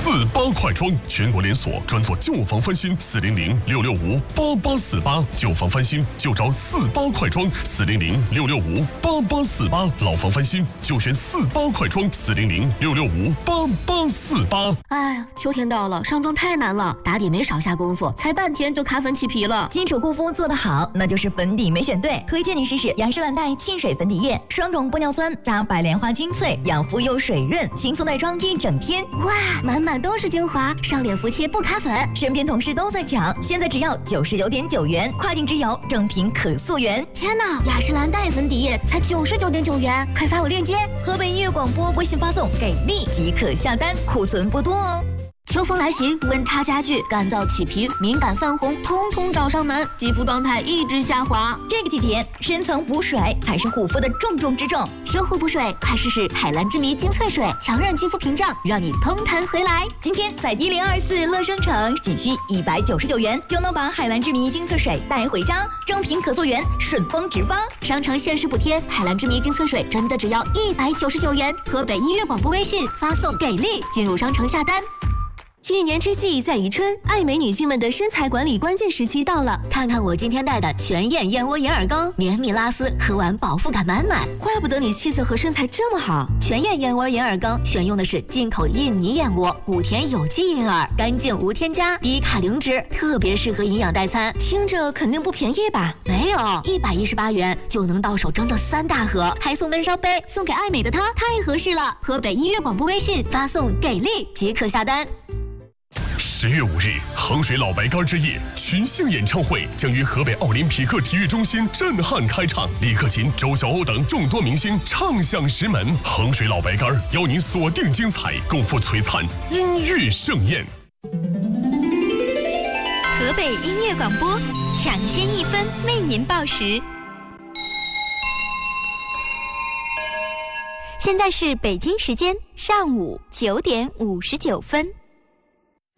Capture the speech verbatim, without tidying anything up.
四八快装，全国连锁，专做旧房翻新，四零零六六五八八四八，旧房翻新就找四八快装，四零零六六五八八四八，老房翻新就选四八快装，四零零六六五八八四八。 哎呀，秋天到了，上妆太难了，打底没少下功夫，才半天就卡粉起皮了。 基础护肤做得好，那就是粉底没选对。推荐你试试雅诗兰黛沁水粉底液，双种玻尿酸加白莲花精粹，养肤又水润，轻松耐妆一整天。 哇，满满都是精华，上脸服帖不卡粉。 身边同事都在抢，现在只要九十九点九元，跨境直邮，正品可溯源。 天哪，雅诗兰黛粉底液才九十九点九元，快发我链接。 河北音乐广播微信发送给力即可下单，库存不多哦。 秋风来袭，温差加剧，干燥起皮、敏感泛红，通通找上门，肌肤状态一直下滑。 这个季节，深层补水才是护肤的重中之重。 修护补水，快试试海蓝之谜精粹水，强韧肌肤屏障，让你通弹回来。 今天在一零二四乐生城，仅需一百九十九元就能把海蓝之谜精粹水带回家，正品可溯源，顺丰直发。 商城限时补贴，海蓝之谜精粹水真的只要一百九十九元。河北音乐广播微信发送给力，进入商城下单。 一年之计在于春，爱美女性们的身材管理关键时期到了。 看看我今天带的全燕燕窝眼耳膏，绵密拉丝，喝完饱腹感满满。 怪不得你气色和身材这么好。 全燕燕窝眼耳膏选用的是进口印尼燕窝，古田有机银耳，干净无添加，低卡零脂，特别适合营养代餐。 听着肯定不便宜吧？ 没有，一百一十八元就能到手整整三大盒，还送温烧杯，送给爱美的她，太合适了。河北音乐广播微信发送给力即可下单。 十月五日，衡水老白干之夜群星演唱会将于河北奥林匹克体育中心震撼开场，李克勤、周晓鸥等众多明星唱响石门。衡水老白干邀您锁定精彩，共赴璀璨音乐盛宴。 河北音乐广播，抢先一分为您报时。现在是北京时间上午九点五十九分。